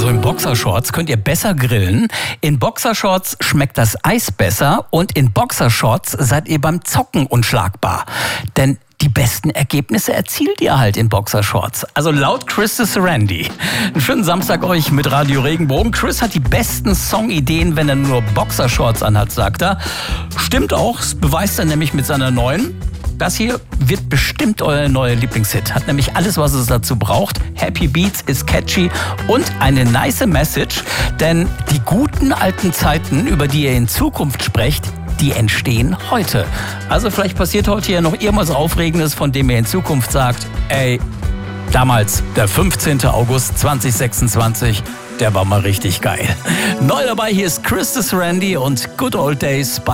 Also in Boxershorts könnt ihr besser grillen. In Boxershorts schmeckt das Eis besser und in Boxershorts seid ihr beim Zocken unschlagbar. Denn die besten Ergebnisse erzielt ihr halt in Boxershorts. Also laut Chris Randy. Einen schönen Samstag euch mit Radio Regenbogen. Chris hat die besten Songideen, wenn er nur Boxershorts anhat, sagt er. Stimmt auch, das beweist er nämlich mit seiner neuen. Das hier wird bestimmt euer neuer Lieblingshit. Hat nämlich alles, was es dazu braucht. Happy Beats, ist catchy und eine nice Message. Denn die guten alten Zeiten, über die ihr in Zukunft sprecht, die entstehen heute. Also vielleicht passiert heute ja noch irgendwas Aufregendes, von dem ihr in Zukunft sagt, ey, damals, der 15. August 2026, der war mal richtig geil. Neu dabei, hier ist Chris Randy und Good Old Days bei